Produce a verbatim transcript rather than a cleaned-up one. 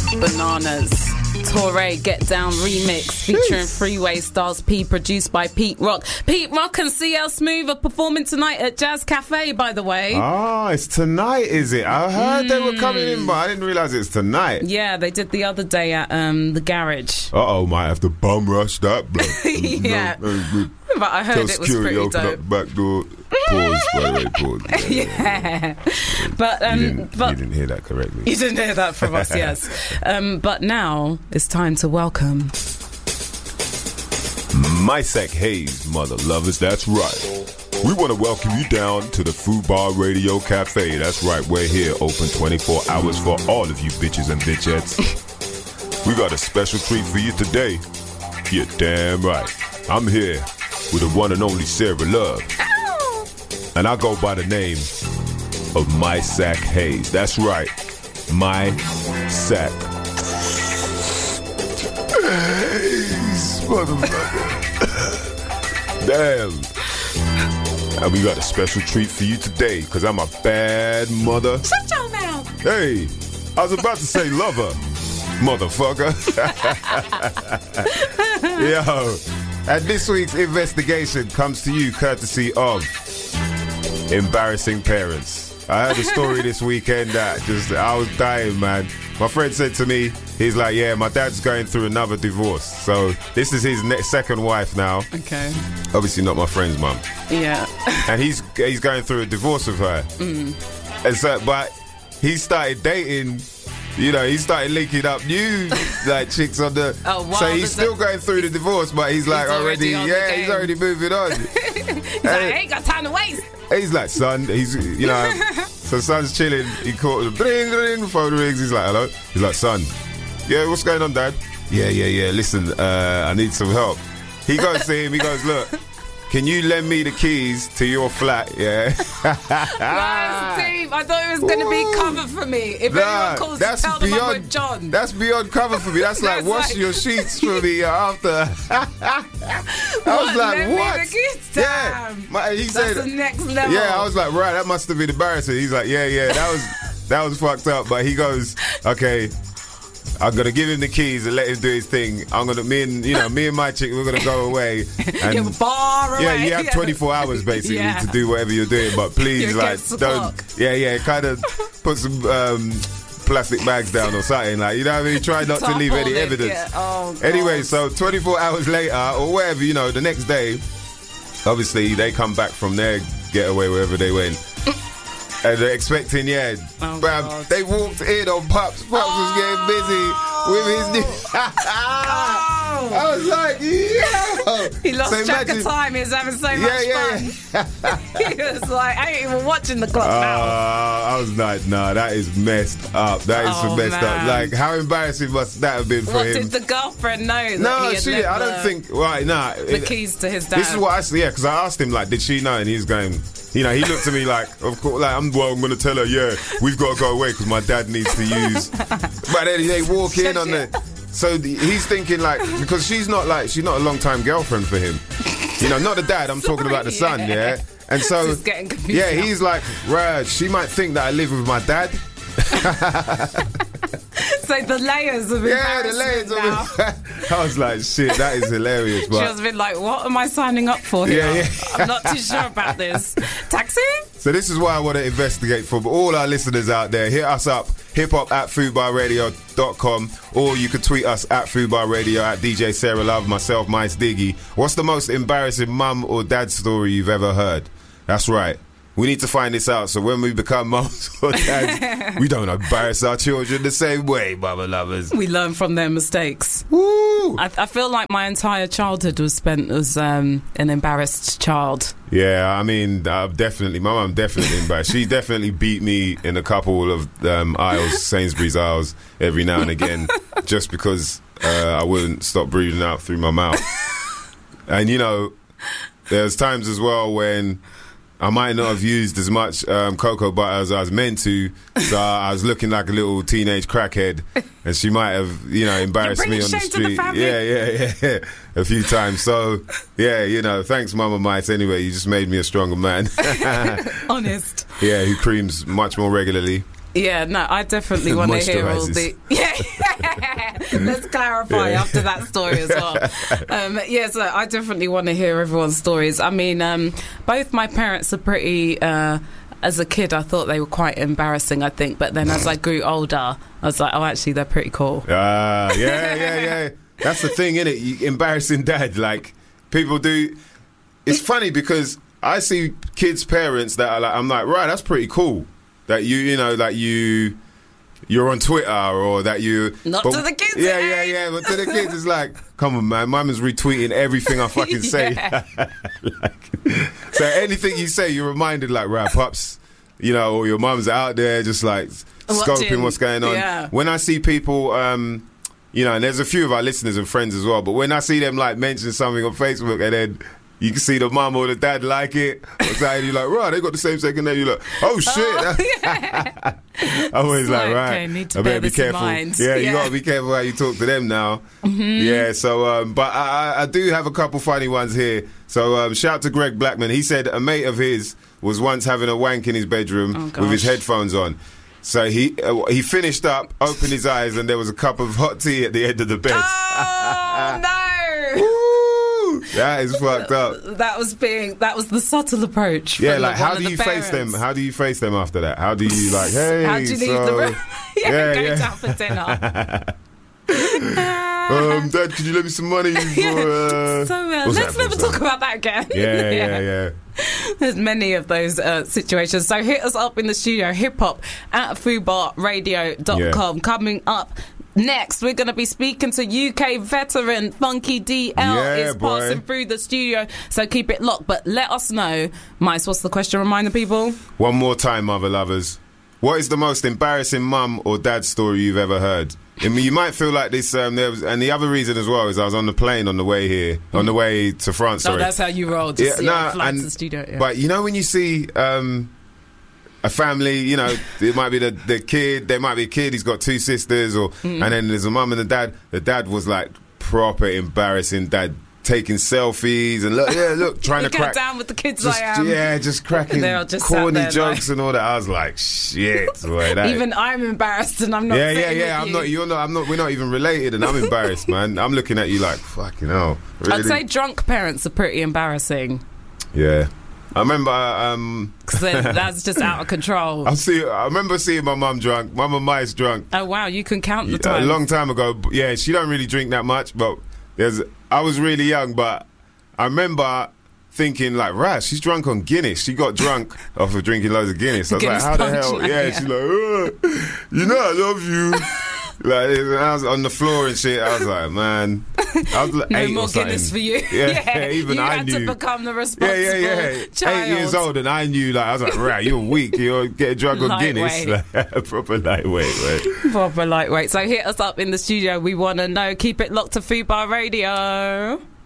Bananas. Torre Get Down remix featuring Freeway Stars P, produced by Pete Rock. Pete Rock and C L Smooth are performing tonight at Jazz Cafe, by the way. Ah, it's tonight, is it? I heard mm. they were coming in, but I didn't realise it's tonight. Yeah, they did the other day at um, the garage. Uh-oh, might have to bum rush that. But yeah. No, no, but I heard Tell it was security, pretty open dope. Up back door. Pause. Wait, wait, pause. Yeah. yeah. But, um, you, didn't, but you didn't hear that correctly. You didn't hear that from us, yes. Um, but now it's time to welcome Mysec Hayes, mother lovers, that's right. We want to welcome you down to the Fubar Radio Cafe. That's right, we're here open twenty-four hours for all of you bitches and bitchettes. We got a special treat for you today. You're damn right. I'm here with the one and only Sarah Love. Ow! And I go by the name of Mysec Hayes. That's right, Mysec Hayes, motherfucker. Damn. And we got a special treat for you today, because I'm a bad mother. Shut your mouth. Hey, I was about to say lover, motherfucker. Yo. And this week's investigation comes to you courtesy of embarrassing parents. I heard a story this weekend that just, I was dying, man. My friend said to me, he's like, yeah, my dad's going through another divorce. So this is his ne- second wife now. Okay. Obviously not my friend's mum. Yeah. And he's he's going through a divorce with her. Mm. And so, but he started dating, you know, he started linking up new like chicks on the. Oh, wow. So he's still going through the divorce, but he's like he's already, already yeah, he's already moving on. He's like, I ain't got time to waste. He's like, son, he's, you know, so son's chilling. He caught the ring, ring, phone rings. He's like, hello. He's like, son, yeah, what's going on, dad? Yeah, yeah, yeah. Listen, uh, I need some help. He goes to him. He goes, look, can you lend me the keys to your flat? Yeah. Nice, Steve. I thought it was going to be cover for me. If nah, anyone calls, that's tell them beyond, I'm with John. That's beyond cover for me. That's like, That's wash like, your sheets for me after. I was like, Lend me what? the keys? Yeah. Damn. My, he That's said, the next level. yeah, I was like, right, that must have been embarrassing. He's like, yeah, yeah, that was that was fucked up. But he goes, okay, I'm gonna give him the keys and let him do his thing. I'm gonna, me and you know, me and my chick, we're gonna go away. And you're far away. yeah, you have twenty-four hours basically yeah. to do whatever you're doing. But please, You're like, don't. Clock. Yeah, yeah, kind of put some um, plastic bags down or something. Like, you know what I mean? Try not to leave any evidence. Yeah. Oh, anyway, so twenty-four hours later or whatever, you know, the next day, obviously they come back from their getaway wherever they went. And they're expecting, yeah, oh, bam, they walked in on Pups. Pups oh. was getting busy with his new... oh. I was like, yeah. He lost so track imagine... of time. He was having so yeah, much yeah, fun. Yeah. He was like, I ain't even watching the clock uh, now. I was like, nah, that is messed up. That is oh, messed man. up. Like, how embarrassing must that have been for what him? What did the girlfriend know? That No, he had she, left I don't the, think, right, nah. The it, keys to his dad. This is what I said, yeah, because I asked him, like, did she know? And he's going... You know, he looked at me like, of course, like, I'm, well, I'm going to tell her, yeah, we've got to go away because my dad needs to use. But then they walk in on the. So the, he's thinking, like, because she's not like, she's not a long time girlfriend for him. You know, not the dad, I'm Sorry, talking about the son, yeah. yeah? And so, yeah, now. He's like, right, she might think that I live with my dad. So the layers of yeah, the layers now. of it. I was like, shit, that is hilarious. But she has been like, what am I signing up for here? Yeah, yeah. I'm not too sure about this. Taxi? So this is why I want to investigate for all our listeners out there. Hit us up, hiphop at fubar radio dot com, or you can tweet us at fubar radio, at D J Sarah Love, myself, Mice Diggy. What's the most embarrassing mum or dad story you've ever heard? That's right. We need to find this out so when we become mums or dads, we don't embarrass our children the same way, mama lovers. We learn from their mistakes. Woo! I, I feel like my entire childhood was spent as um, an embarrassed child. Yeah, I mean, uh, definitely. My mum definitely embarrassed. She definitely beat me in a couple of um, aisles, Sainsbury's aisles, every now and again, just because uh, I wouldn't stop breathing out through my mouth. And, you know, there's times as well when I might not have used as much um, cocoa butter as I was meant to, so I was looking like a little teenage crackhead, and she might have, you know, embarrassed me on the street. The yeah, yeah, yeah, a few times. So, yeah, you know, thanks, Mama Mice. Anyway, you just made me a stronger man. Honest. Yeah, who creams much more regularly. Yeah, no, I definitely want to hear all the... Yeah, Let's clarify Yeah. after that story as well. Um, yes, uh, I definitely want to hear everyone's stories. I mean, um, both my parents are pretty... Uh, as a kid, I thought they were quite embarrassing, I think. But then as I grew older, I was like, oh, actually, they're pretty cool. Ah, uh, yeah, yeah, yeah. That's the thing, innit? You, embarrassing dad. Like, people do... It's funny because I see kids' parents that are like, I'm like, right, that's pretty cool. That you, you know, like you... You're on Twitter or that you... Not but, to the kids, Yeah, eh? yeah, yeah. But to the kids, it's like, come on, man. Mum is retweeting everything I fucking say. Like, so anything you say, you're reminded, like, right, pops, you know, or your mum's out there just, like, scoping Watching. what's going on. Yeah. When I see people... um You know, and there's a few of our listeners and friends as well, but when I see them, like, mention something on Facebook and then you can see the mum or the dad like it, or something, you're like, right, they got the same second name. You're like, oh, shit. Oh, yeah. I'm always like, like, right, okay, need to I bear better be this in careful. mind. Yeah, you Yeah. got to be careful how you talk to them now. Mm-hmm. Yeah, so, um, but I, I- I do have a couple funny ones here. So, um, shout to Greg Blackman. He said a mate of his was once having a wank in his bedroom Oh, with his gosh. headphones on. So he uh, he finished up, opened his eyes, and there was a cup of hot tea at the end of the bed. Oh, no. Woo! That is fucked up. That was being... That was the subtle approach. Yeah, from like one how of do the you face them? parents. How do you face them after that? How do you like? Hey, How do you leave so, the room? yeah, yeah, go yeah. down for dinner. um, Dad, could you lend me some money for? Uh... So uh, what's let's that, never what's talk that? about that again. Yeah, yeah, yeah. There's many of those uh, situations. So hit us up in the studio, hip hop at fubar radio dot com. Yeah. Coming up next, we're going to be speaking to U K veteran Funky D L Yeah, is boy. passing through the studio. So keep it locked. But let us know, Mice, what's the question? Remind the people. One more time, mother lovers. What is the most embarrassing mum or dad story you've ever heard? I mean, you might feel like this, um, there was, and the other reason as well is I was on the plane on the way here, on the way to France. Oh, Sorry. that's how you roll. Just, yeah, nah, fly to and- the studio. Yeah. But you know when you see um, a family, you know, it might be the, the kid, there might be a kid, he's got two sisters, or Mm. and then there's a mum and a dad. The dad was like proper embarrassing dad, taking selfies and look, yeah, look, trying you to get crack. down with the kids Just, I am. yeah, just cracking They're all just sat corny there, jokes and all that. I was like, shit, boy, that Even I'm embarrassed and I'm not yeah, yeah, sitting yeah. with I'm you. not. You're not. I'm not. We're not even related, and I'm embarrassed, man. I'm looking at you like, fucking hell. Really? I'd say drunk parents are pretty embarrassing. Yeah. I remember. Um, Because that's just out of control. I see. I remember seeing my mum drunk. Mama Mice drunk Oh wow, you can count the a time. long time ago. But yeah, she don't really drink that much, but there's. I was really young, but I remember thinking like, right, she's drunk on Guinness. She got drunk off of drinking loads of Guinness. I was Guinness like, how the punch, hell? like, Yeah, yeah. she's like, uh, you know, I love you. Like, I was on the floor and shit. I was like, man, I was like no eight more or something. Guinness for you. Yeah, even you I had knew. to become the Yeah, responsible yeah, yeah. child. Eight years old, and I knew, like, I was like, right, you're weak. You're getting drunk on Guinness. Lightweight. Proper lightweight, right? Proper lightweight. So hit us up in the studio. We want to know. Keep it locked to Fubar Radio.